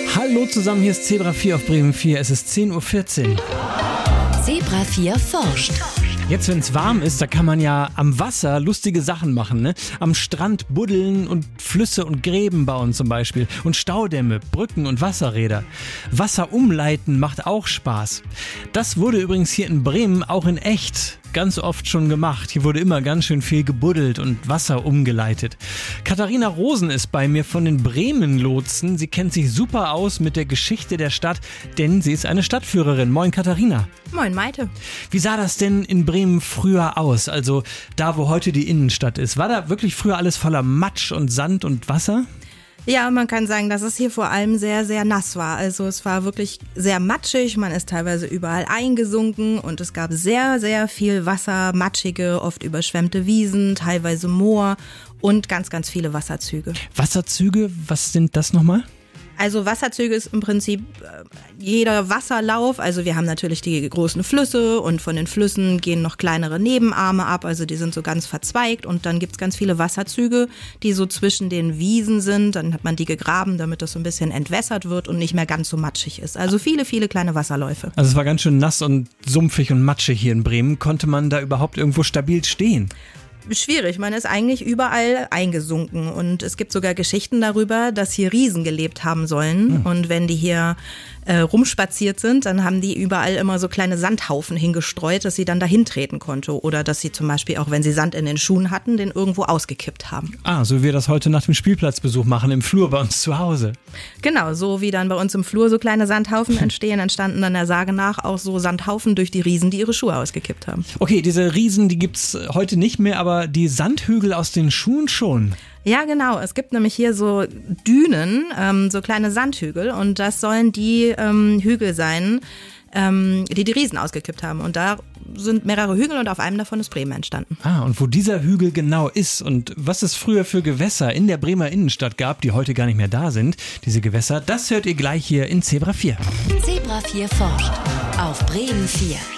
Hallo zusammen, hier ist Zebra 4 auf Bremen 4. Es ist 10:14 Uhr. Zebra 4 forscht. Jetzt, wenn es warm ist, da kann man ja am Wasser lustige Sachen machen, ne? Am Strand buddeln und Flüsse und Gräben bauen zum Beispiel. Und Staudämme, Brücken und Wasserräder. Wasser umleiten macht auch Spaß. Das wurde übrigens hier in Bremen auch in echt ganz oft schon gemacht. Hier wurde immer ganz schön viel gebuddelt und Wasser umgeleitet. Katharina Rosen ist bei mir von den Bremen-Lotsen. Sie kennt sich super aus mit der Geschichte der Stadt, denn sie ist eine Stadtführerin. Moin Katharina. Moin Maite. Wie sah das denn in Bremen früher aus? Also da, wo heute die Innenstadt ist. War da wirklich früher alles voller Matsch und Sand und Wasser? Ja, man kann sagen, dass es hier vor allem sehr, sehr nass war. Also es war wirklich sehr matschig, man ist teilweise überall eingesunken und es gab sehr, sehr viel Wasser, matschige, oft überschwemmte Wiesen, teilweise Moor und ganz, ganz viele Wasserzüge. Wasserzüge, was sind das nochmal? Also Wasserzüge ist im Prinzip jeder Wasserlauf. Also wir haben natürlich die großen Flüsse und von den Flüssen gehen noch kleinere Nebenarme ab. Also die sind so ganz verzweigt und dann gibt's ganz viele Wasserzüge, die so zwischen den Wiesen sind. Dann hat man die gegraben, damit das so ein bisschen entwässert wird und nicht mehr ganz so matschig ist. Also viele, viele kleine Wasserläufe. Also es war ganz schön nass und sumpfig und matschig hier in Bremen. Konnte man da überhaupt irgendwo stabil stehen? Schwierig, man ist eigentlich überall eingesunken und es gibt sogar Geschichten darüber, dass hier Riesen gelebt haben sollen und wenn die hier rumspaziert sind, dann haben die überall immer so kleine Sandhaufen hingestreut, dass sie dann dahin treten konnte oder dass sie zum Beispiel auch, wenn sie Sand in den Schuhen hatten, den irgendwo ausgekippt haben. Ah, so wie wir das heute nach dem Spielplatzbesuch machen, im Flur bei uns zu Hause. Genau, so wie dann bei uns im Flur so kleine Sandhaufen entstanden dann der Sage nach auch so Sandhaufen durch die Riesen, die ihre Schuhe ausgekippt haben. Okay, diese Riesen, die gibt's heute nicht mehr, aber die Sandhügel aus den Schuhen schon. Ja, genau. Es gibt nämlich hier so Dünen, so kleine Sandhügel und das sollen die Hügel sein, die Riesen ausgekippt haben. Und da sind mehrere Hügel und auf einem davon ist Bremen entstanden. Ah, und wo dieser Hügel genau ist und was es früher für Gewässer in der Bremer Innenstadt gab, die heute gar nicht mehr da sind, diese Gewässer, das hört ihr gleich hier in Zebra 4. Zebra 4 forscht auf Bremen 4.